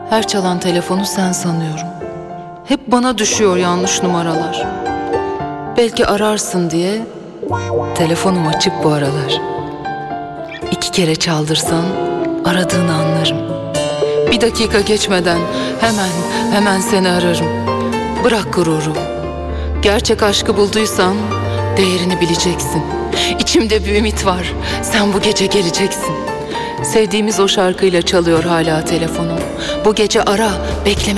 Her çalan telefonu sen sanıyorum. Hep bana düşüyor yanlış numaralar. Belki ararsın diye telefonum açık bu aralar. 2 kere çaldırsan aradığını anlarım. 1 dakika geçmeden hemen seni ararım. Bırak gururu. Gerçek aşkı bulduysan değerini bileceksin. İçimde bir ümit var. Sen bu gece geleceksin. Sevdiğimiz o şarkıyla çalıyor hala telefonum. Bu gece ara, beklemek